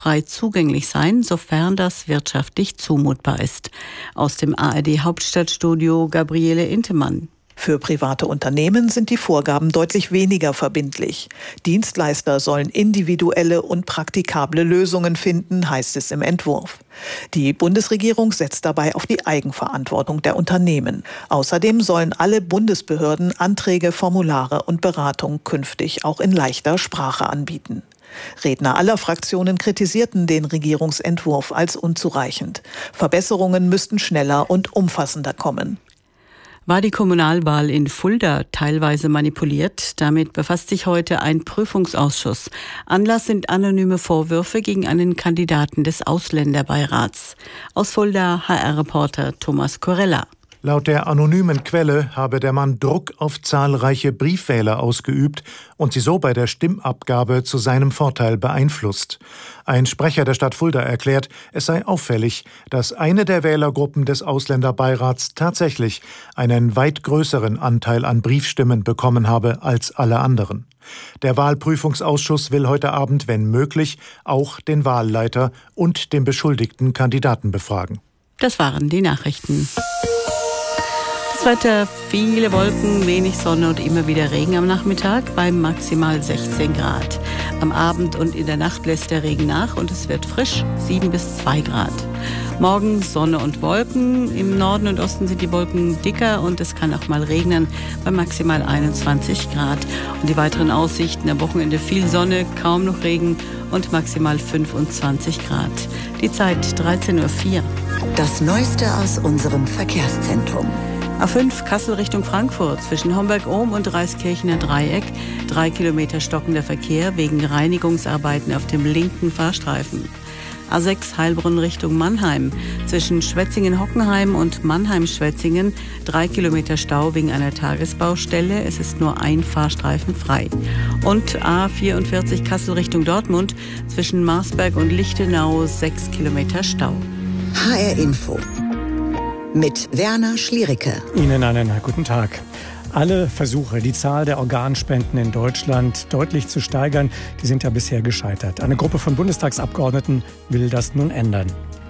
frei zugänglich sein, sofern das wirtschaftlich zumutbar ist. Aus dem ARD-Hauptstadtstudio Gabriele Intemann. Für private Unternehmen sind die Vorgaben deutlich weniger verbindlich. Dienstleister sollen individuelle und praktikable Lösungen finden, heißt es im Entwurf. Die Bundesregierung setzt dabei auf die Eigenverantwortung der Unternehmen. Außerdem sollen alle Bundesbehörden Anträge, Formulare und Beratung künftig auch in leichter Sprache anbieten. Redner aller Fraktionen kritisierten den Regierungsentwurf als unzureichend. Verbesserungen müssten schneller und umfassender kommen. War die Kommunalwahl in Fulda teilweise manipuliert? Damit befasst sich heute ein Prüfungsausschuss. Anlass sind anonyme Vorwürfe gegen einen Kandidaten des Ausländerbeirats. Aus Fulda HR-Reporter Thomas Corella. Laut der anonymen Quelle habe der Mann Druck auf zahlreiche Briefwähler ausgeübt und sie so bei der Stimmabgabe zu seinem Vorteil beeinflusst. Ein Sprecher der Stadt Fulda erklärt, es sei auffällig, dass eine der Wählergruppen des Ausländerbeirats tatsächlich einen weit größeren Anteil an Briefstimmen bekommen habe als alle anderen. Der Wahlprüfungsausschuss will heute Abend, wenn möglich, auch den Wahlleiter und den beschuldigten Kandidaten befragen. Das waren die Nachrichten. Das Wetter, viele Wolken, wenig Sonne und immer wieder Regen am Nachmittag bei maximal 16 Grad. Am Abend und in der Nacht lässt der Regen nach und es wird frisch, 7 bis 2 Grad. Morgen Sonne und Wolken. Im Norden und Osten sind die Wolken dicker und es kann auch mal regnen bei maximal 21 Grad. Und die weiteren Aussichten am Wochenende viel Sonne, kaum noch Regen und maximal 25 Grad. Die Zeit 13:04 Uhr. Das Neueste aus unserem Verkehrszentrum. A5 Kassel Richtung Frankfurt zwischen Homberg-Ohm und Reiskirchener Dreieck. 3 Kilometer stockender Verkehr wegen Reinigungsarbeiten auf dem linken Fahrstreifen. A6 Heilbronn Richtung Mannheim zwischen Schwetzingen-Hockenheim und Mannheim-Schwetzingen. 3 Kilometer Stau wegen einer Tagesbaustelle. Es ist nur ein Fahrstreifen frei. Und A44 Kassel Richtung Dortmund zwischen Marsberg und Lichtenau. 6 Kilometer Stau. HR Info mit Werner Schliericke. Ihnen einen guten Tag. Alle Versuche, die Zahl der Organspenden in Deutschland deutlich zu steigern, die sind ja bisher gescheitert. Eine Gruppe von Bundestagsabgeordneten will das nun ändern.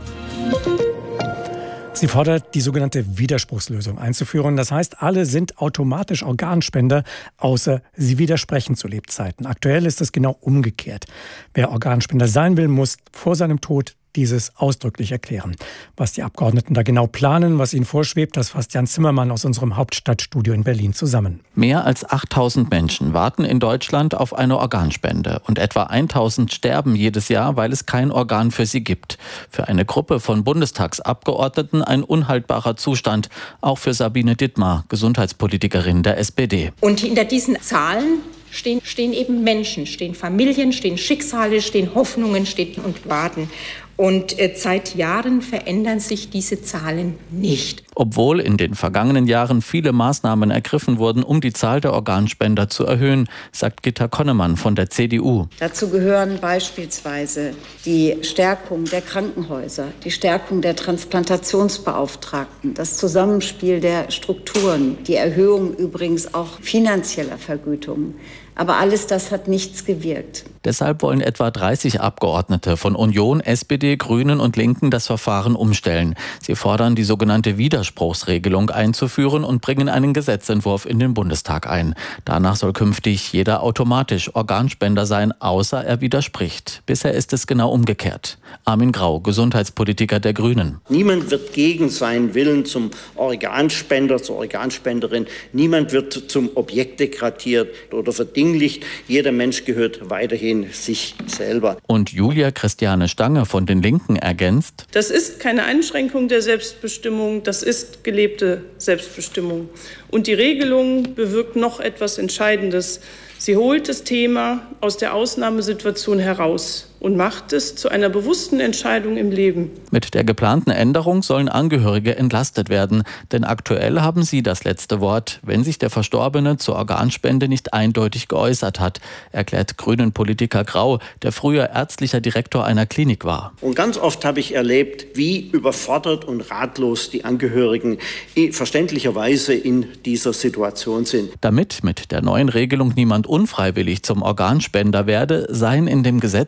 Sie fordert, die sogenannte Widerspruchslösung einzuführen. Das heißt, alle sind automatisch Organspender, außer sie widersprechen zu Lebzeiten. Aktuell ist es genau umgekehrt. Wer Organspender sein will, muss vor seinem Tod dieses ausdrücklich erklären. Was die Abgeordneten da genau planen, was ihnen vorschwebt, das fasst Jan Zimmermann aus unserem Hauptstadtstudio in Berlin zusammen. Mehr als 8000 Menschen warten in Deutschland auf eine Organspende und etwa 1000 sterben jedes Jahr, weil es kein Organ für sie gibt. Für eine Gruppe von Bundestagsabgeordneten ein unhaltbarer Zustand, auch für Sabine Dittmar, Gesundheitspolitikerin der SPD. Und hinter diesen Zahlen stehen eben Menschen, stehen Familien, stehen Schicksale, stehen Hoffnungen, stehen und warten. Und seit Jahren verändern sich diese Zahlen nicht. Obwohl in den vergangenen Jahren viele Maßnahmen ergriffen wurden, um die Zahl der Organspender zu erhöhen, sagt Gitta Konnemann von der CDU. Dazu gehören beispielsweise die Stärkung der Krankenhäuser, die Stärkung der Transplantationsbeauftragten, das Zusammenspiel der Strukturen, die Erhöhung übrigens auch finanzieller Vergütungen. Aber alles das hat nichts gewirkt. Deshalb wollen etwa 30 Abgeordnete von Union, SPD, Grünen und Linken das Verfahren umstellen. Sie fordern, die sogenannte Widerspruchsregelung einzuführen und bringen einen Gesetzentwurf in den Bundestag ein. Danach soll künftig jeder automatisch Organspender sein, außer er widerspricht. Bisher ist es genau umgekehrt. Armin Grau, Gesundheitspolitiker der Grünen. Niemand wird gegen seinen Willen zum Organspender, zur Organspenderin. Niemand wird zum Objekt degradiert oder verdinglicht. Jeder Mensch gehört weiterhin sich selber. Und Julia Christiane Stange von den Linken ergänzt: Das ist keine Einschränkung der Selbstbestimmung, das ist gelebte Selbstbestimmung. Und die Regelung bewirkt noch etwas Entscheidendes. Sie holt das Thema aus der Ausnahmesituation heraus und macht es zu einer bewussten Entscheidung im Leben. Mit der geplanten Änderung sollen Angehörige entlastet werden, denn aktuell haben sie das letzte Wort, wenn sich der Verstorbene zur Organspende nicht eindeutig geäußert hat, erklärt Grünen-Politiker Grau, der früher ärztlicher Direktor einer Klinik war. Und ganz oft habe ich erlebt, wie überfordert und ratlos die Angehörigen verständlicherweise in dieser Situation sind. Damit mit der neuen Regelung niemand unfreiwillig zum Organspender werde, seien in dem Gesetzentwurf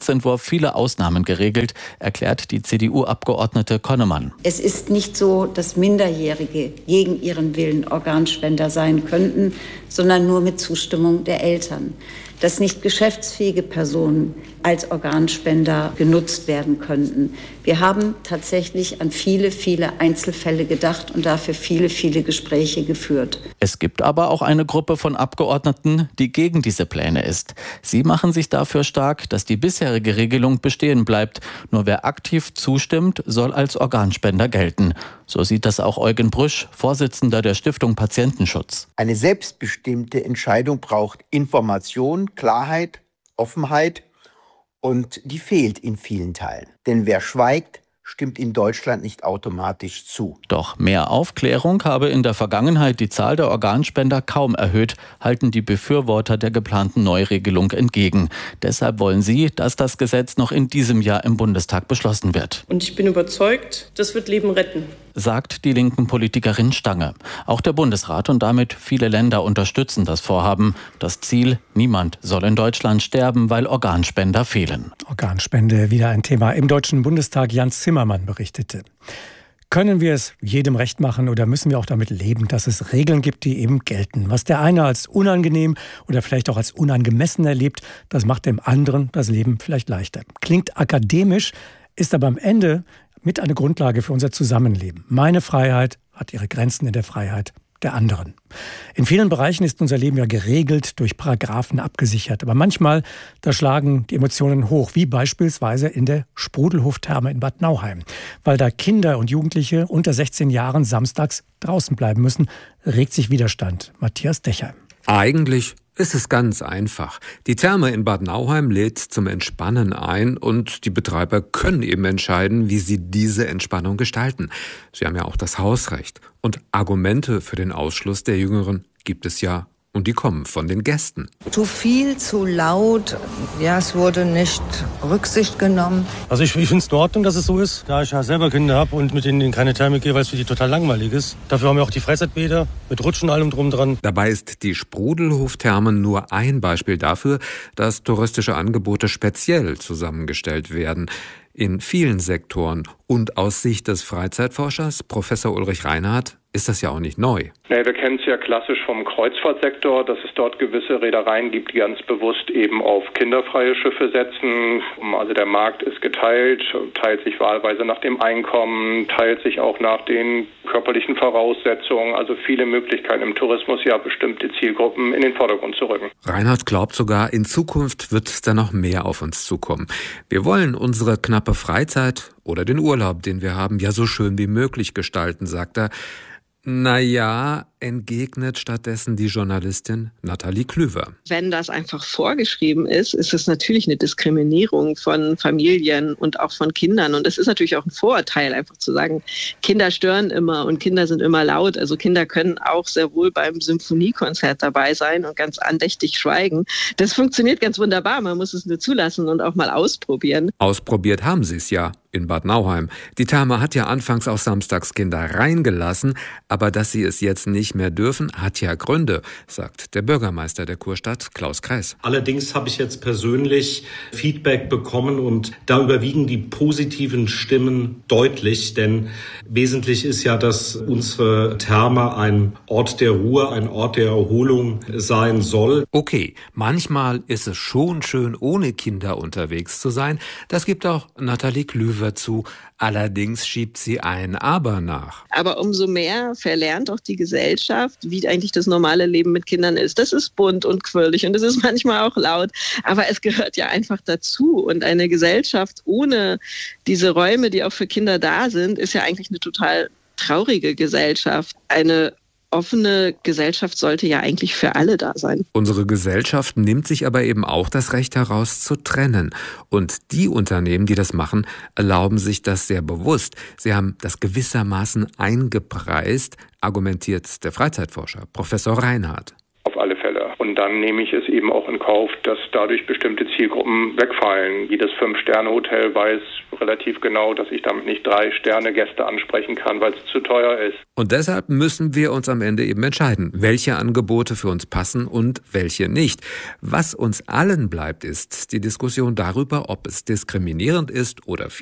viele Ausnahmen geregelt, erklärt die CDU-Abgeordnete Konnemann. Es ist nicht so, dass Minderjährige gegen ihren Willen Organspender sein könnten, sondern nur mit Zustimmung der Eltern. Dass nicht geschäftsfähige Personen als Organspender genutzt werden könnten. Wir haben tatsächlich an viele, viele Einzelfälle gedacht und dafür viele, viele Gespräche geführt. Es gibt aber auch eine Gruppe von Abgeordneten, die gegen diese Pläne ist. Sie machen sich dafür stark, dass die bisherige Regelung bestehen bleibt. Nur wer aktiv zustimmt, soll als Organspender gelten. So sieht das auch Eugen Brüsch, Vorsitzender der Stiftung Patientenschutz. Eine selbstbestimmte Entscheidung braucht Information, Klarheit, Offenheit. Und die fehlt in vielen Teilen. Denn wer schweigt, stimmt in Deutschland nicht automatisch zu. Doch mehr Aufklärung habe in der Vergangenheit die Zahl der Organspender kaum erhöht, halten die Befürworter der geplanten Neuregelung entgegen. Deshalb wollen sie, dass das Gesetz noch in diesem Jahr im Bundestag beschlossen wird. Und ich bin überzeugt, das wird Leben retten, sagt die linken Politikerin Stange. Auch der Bundesrat und damit viele Länder unterstützen das Vorhaben. Das Ziel: Niemand soll in Deutschland sterben, weil Organspender fehlen. Organspende, wieder ein Thema im Deutschen Bundestag. Jan Zimmermann berichtete. Können wir es jedem recht machen oder müssen wir auch damit leben, dass es Regeln gibt, die eben gelten? Was der eine als unangenehm oder vielleicht auch als unangemessen erlebt, das macht dem anderen das Leben vielleicht leichter. Klingt akademisch, ist aber am Ende mit eine Grundlage für unser Zusammenleben. Meine Freiheit hat ihre Grenzen in der Freiheit der anderen. In vielen Bereichen ist unser Leben ja geregelt, durch Paragraphen abgesichert. Aber manchmal, da schlagen die Emotionen hoch, wie beispielsweise in der Sprudelhof-Therme in Bad Nauheim. Weil da Kinder und Jugendliche unter 16 Jahren samstags draußen bleiben müssen, regt sich Widerstand. Matthias Decher. Eigentlich ist es ganz einfach. Die Therme in Bad Nauheim lädt zum Entspannen ein und die Betreiber können eben entscheiden, wie sie diese Entspannung gestalten. Sie haben ja auch das Hausrecht. Und Argumente für den Ausschluss der Jüngeren gibt es ja. Und die kommen von den Gästen. Zu viel, zu laut, ja, es wurde nicht Rücksicht genommen. Also ich finde es in Ordnung, dass es so ist, da ich ja selber Kinder habe und mit denen in keine Therme gehe, weil es für die total langweilig ist. Dafür haben wir auch die Freizeitbäder mit Rutschen und allem drum dran. Dabei ist die Sprudelhof-Therme nur ein Beispiel dafür, dass touristische Angebote speziell zusammengestellt werden. In vielen Sektoren und aus Sicht des Freizeitforschers Professor Ulrich Reinhardt ist das ja auch nicht neu. Nee, wir kennen es ja klassisch vom Kreuzfahrtsektor, dass es dort gewisse Reedereien gibt, die ganz bewusst eben auf kinderfreie Schiffe setzen. Also der Markt ist geteilt, teilt sich wahlweise nach dem Einkommen, teilt sich auch nach den körperlichen Voraussetzungen. Also viele Möglichkeiten im Tourismus, ja bestimmte Zielgruppen in den Vordergrund zu rücken. Reinhardt glaubt sogar, in Zukunft wird da noch mehr auf uns zukommen. Wir wollen unsere knappe Freizeit oder den Urlaub, den wir haben, ja so schön wie möglich gestalten, sagt er. Naja, entgegnet stattdessen die Journalistin Nathalie Klüver. Wenn das einfach vorgeschrieben ist, ist es natürlich eine Diskriminierung von Familien und auch von Kindern. Und es ist natürlich auch ein Vorurteil, einfach zu sagen, Kinder stören immer und Kinder sind immer laut. Also Kinder können auch sehr wohl beim Symphoniekonzert dabei sein und ganz andächtig schweigen. Das funktioniert ganz wunderbar. Man muss es nur zulassen und auch mal ausprobieren. Ausprobiert haben sie es ja in Bad Nauheim. Die Therme hat ja anfangs auch samstags Kinder reingelassen, aber dass sie es jetzt nicht mehr dürfen, hat ja Gründe, sagt der Bürgermeister der Kurstadt, Klaus Kreis. Allerdings habe ich jetzt persönlich Feedback bekommen und da überwiegen die positiven Stimmen deutlich, denn wesentlich ist ja, dass unsere Therme ein Ort der Ruhe, ein Ort der Erholung sein soll. Okay, manchmal ist es schon schön, ohne Kinder unterwegs zu sein. Das gibt auch Nathalie Klüver zu. Allerdings schiebt sie ein Aber nach. Aber umso mehr verlernt auch die Gesellschaft, wie eigentlich das normale Leben mit Kindern ist. Das ist bunt und quirlig und es ist manchmal auch laut. Aber es gehört ja einfach dazu. Und eine Gesellschaft ohne diese Räume, die auch für Kinder da sind, ist ja eigentlich eine total traurige Gesellschaft. Eine offene Gesellschaft sollte ja eigentlich für alle da sein. Unsere Gesellschaft nimmt sich aber eben auch das Recht heraus zu trennen. Und die Unternehmen, die das machen, erlauben sich das sehr bewusst. Sie haben das gewissermaßen eingepreist, argumentiert der Freizeitforscher Professor Reinhardt. Auf alle Fälle. Und dann nehme ich es eben auch in Kauf, dass dadurch bestimmte Zielgruppen wegfallen. Jedes 5-Sterne-Hotel weiß relativ genau, dass ich damit nicht 3-Sterne-Gäste ansprechen kann, weil es zu teuer ist. Und deshalb müssen wir uns am Ende eben entscheiden, welche Angebote für uns passen und welche nicht. Was uns allen bleibt, ist die Diskussion darüber, ob es diskriminierend ist oder